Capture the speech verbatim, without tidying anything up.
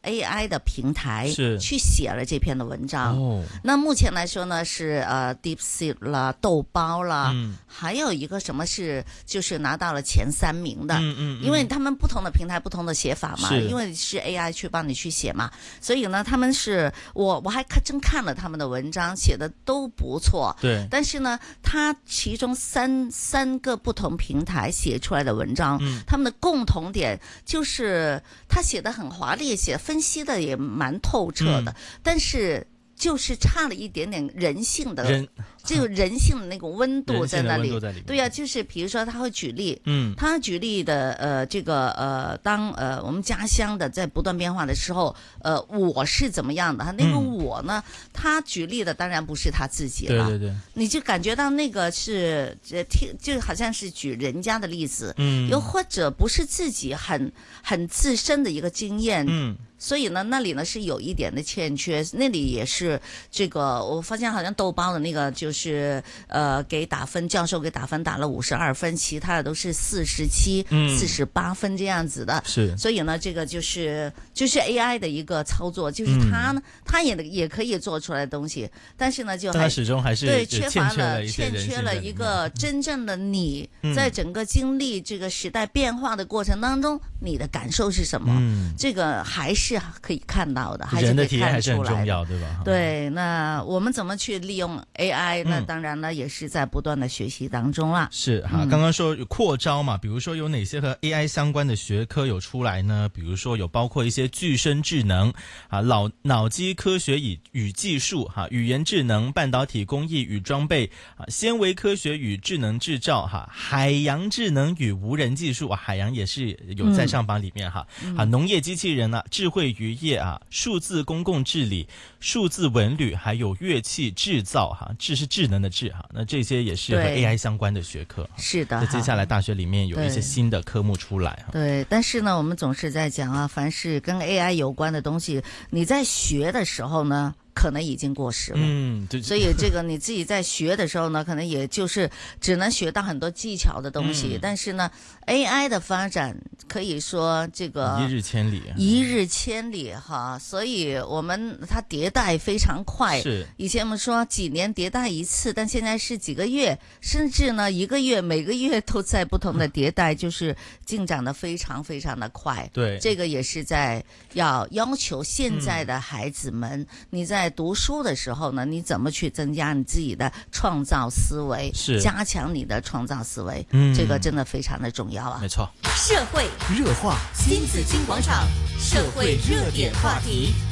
A I 的平台是去写了这篇的文章。 哦， 那目前来说呢，是呃 DeepSeek 啦、豆包啦， 嗯还有一个什么是就是拿到了前三名的。 嗯嗯， 因为他们不同的平台不同的写法嘛， 是因为是 A I 去帮你去写嘛，所以呢，他们是我我还看真看了他们的文章，写的都不错。 对， 但是呢，他其中三三个不同平台写出来的文章， 嗯他们的共同点就是他写的很华丽，写分析的也蛮透彻的， 嗯、 但是就是差了一点点人性的人。 就人性的那种温度在那里， 在里对呀、啊，就是比如说他会举例， 嗯， 他举例的呃这个呃当呃我们家乡的在不断变化的时候，呃我是怎么样的？他那个我呢，嗯、他举例的当然不是他自己了， 对对对， 你就感觉到那个是呃听就好像是举人家的例子， 嗯， 又或者不是自己很很自身的一个经验， 嗯。 所以呢，那里呢是有一点的欠缺，那里也是这个，我发现好像豆包的那个就是呃给打分，教授给打分打了五十二分，其他的都是四十七、四十八分这样子的。 是， 所以呢，这个就是就是 A I 的一个操作，就是它呢，它、嗯、也也可以做出来的东西，但是呢，就它始终还是对缺乏了欠缺了一个真正的你，嗯、在整个经历这个时代变化的过程当中，你的感受是什么？嗯，这个还是。是可以看到的，还是可以看出来的。人的体验还是很重要，对吧？ 对，那我们怎么去利用 A I？、嗯、那当然呢，也是在不断的学习当中啦。 是哈，刚刚说有扩招嘛，比如说有哪些和 A I 相关的学科有出来呢？比如说有包括一些具身智能啊、脑脑机科学与与技术哈、语言智能、半导体工艺与装备啊、纤维科学与智能制造哈、海洋智能与无人技术啊，海洋也是有在上榜里面哈、嗯、啊，农业机器人啊，智慧渔业啊，数字公共治理、数字文旅，还有乐器制造哈，智是智能的智哈，那这些也是和 A I 相关的学科。 是的， 那接下来大学里面有一些新的科目出来哈。 对，但是呢，我们总是在讲啊，凡是跟 A I 有关的东西，你在学的时候呢，可能已经过时了， 嗯，对， 所以这个你自己在学的时候呢，可能也就是只能学到很多技巧的东西，嗯、但是呢 ，A I 的发展可以说这个一日千里， 一日千里哈，所以我们它迭代非常快， 是以前我们说几年迭代一次，但现在是几个月，甚至呢一个月，每个月都在不同的迭代，就是进展的非常非常的快。 对， 这个也是在要要求现在的孩子们，嗯、你在在读书的时候呢，你怎么去增加你自己的创造思维， 是加强你的创造思维， 嗯， 这个真的非常的重要啊。 没错， 社会热话，新紫金广场社会热点话题。